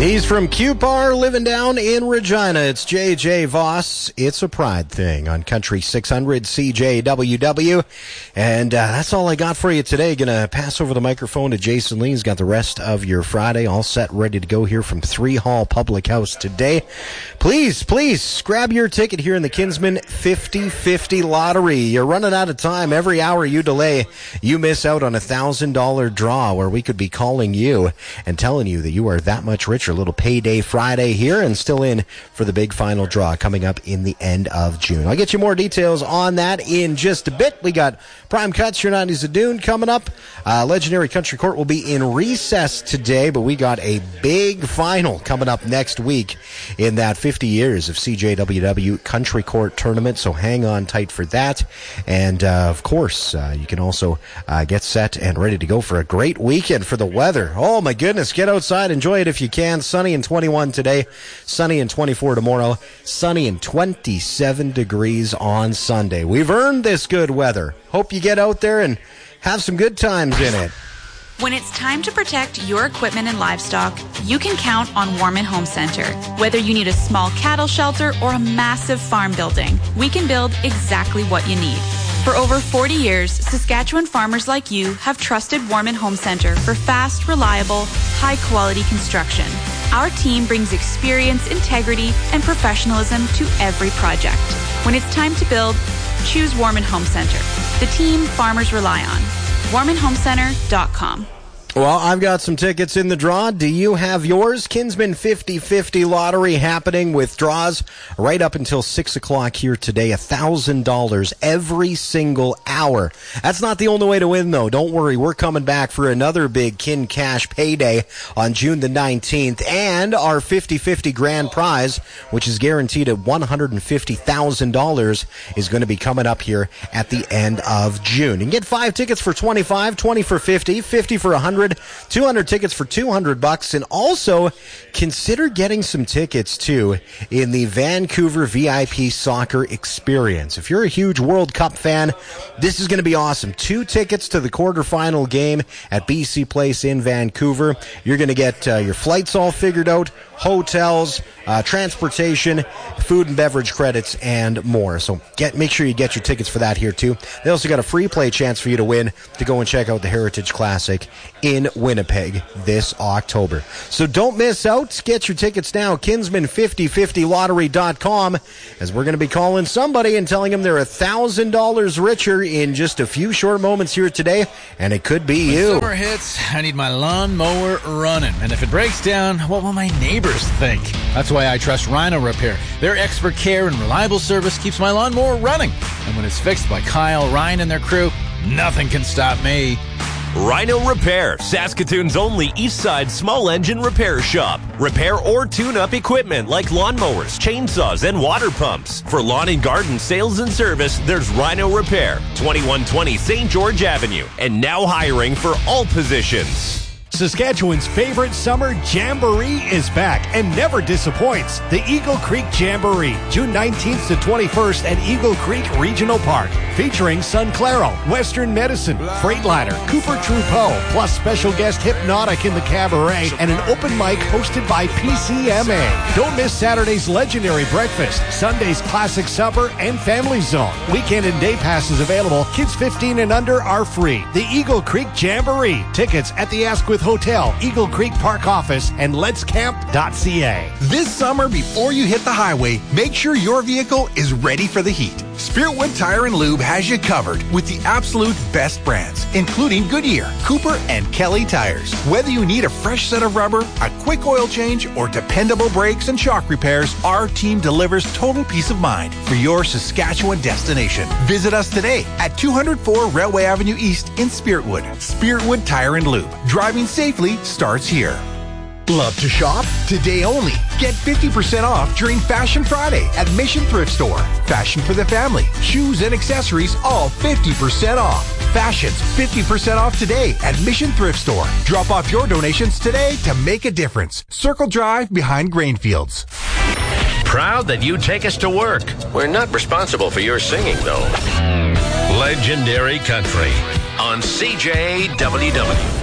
He's from Cupar, living down in Regina. It's J.J. Voss. It's a Pride thing on Country 600 CJWW. And that's all I got for you today. Gonna pass over the microphone to Jason Lee. He's got the rest of your Friday all set, ready to go here from 3 Hall Public House today. Please grab your ticket here in the Kinsman 50/50 lottery. You're running out of time. Every hour you delay, you miss out on a $1,000 draw where we could be calling you and telling you that you are that much richer. A little payday Friday here and still in for the big final draw coming up in the end of June. I'll get you more details on that in just a bit. We got Prime Cuts, Your 90s of Dune coming up. Legendary Country Court will be in recess today, but we got a big final coming up next week in that 50 years of CJWW Country Court tournament, so hang on tight for that. And of course, you can also get set and ready to go for a great weekend for the weather. Oh my goodness, get outside, enjoy it if you can. Sunny and 21 today, sunny and 24 tomorrow, sunny and 27 degrees on Sunday. We've earned this good weather. Hope you get out there and have some good times in it. When it's time to protect your equipment and livestock, you can count on Warman Home Center. Whether you need a small cattle shelter or a massive farm building, we can build exactly what you need. For over 40 years, Saskatchewan farmers like you have trusted Warman Home Center for fast, reliable, high-quality construction. Our team brings experience, integrity, and professionalism to every project. When it's time to build, choose Warman Home Center, the team farmers rely on. WarmanHomeCenter.com. Well, I've got some tickets in the draw. Do you have yours? Kinsman 50/50 lottery happening with draws right up until 6 o'clock here today. $1,000 every single hour. That's not the only way to win, though. Don't worry. We're coming back for another big Kin Cash payday on June the 19th. And our 50/50 grand prize, which is guaranteed at $150,000, is going to be coming up here at the end of June. You can get 5 tickets for $25, 20 for $50, 50 for $100. 200 tickets for $200, and also consider getting some tickets too in the Vancouver VIP Soccer Experience. If you're a huge World Cup fan, this is going to be awesome. 2 tickets to the quarterfinal game at BC Place in Vancouver. You're going to get your flights all figured out, hotels, transportation, food and beverage credits, and more. So make sure you get your tickets for that here too. They also got a free play chance for you to win to go and check out the Heritage Classic in Winnipeg this October. So don't miss out. Get your tickets now. Kinsman5050lottery.com, as we're going to be calling somebody and telling them they're $1,000 richer in just a few short moments here today, and it could be you. When summer hits, I need my lawnmower running, and if it breaks down, what will my neighbors think? That's why I trust Rhino Repair. Their expert care and reliable service keeps my lawnmower running, and when it's fixed by Kyle, Ryan, and their crew, nothing can stop me. Rhino Repair, Saskatoon's only east side small engine repair shop. Repair or tune-up equipment like lawnmowers, chainsaws, and water pumps. For lawn and garden sales and service, there's Rhino Repair, 2120 St. George Avenue, and now hiring for all positions. Saskatchewan's favorite summer jamboree is back and never disappoints. The Eagle Creek Jamboree, June 19th to 21st at Eagle Creek Regional Park, featuring Sun Claro, Western Medicine, Freightliner, Cooper Troupeau, plus special guest Hypnotic in the Cabaret, and an open mic hosted by PCMA. Don't miss Saturday's legendary breakfast, Sunday's classic supper, and family zone. Weekend and day passes available. Kids 15 and under are free. The Eagle Creek Jamboree. Tickets at the Asquith Hotel, Eagle Creek Park office, and letscamp.ca. This summer, before you hit the highway, make sure your vehicle is ready for the heat. Spiritwood Tire and Lube has you covered with the absolute best brands, including Goodyear, Cooper, and Kelly tires. Whether you need a fresh set of rubber, a quick oil change, or dependable brakes and shock repairs, our team delivers total peace of mind for your Saskatchewan destination. Visit us today at 204 Railway Avenue East in Spiritwood. Spiritwood Tire and Lube. Driving safely starts here. Love to shop? Today only. Get 50% off during Fashion Friday at Mission Thrift Store. Fashion for the family. Shoes and accessories all 50% off. Fashions 50% off today at Mission Thrift Store. Drop off your donations today to make a difference. Circle Drive behind Grainfields. Proud that you take us to work. We're not responsible for your singing, though. Legendary Country on CJWW.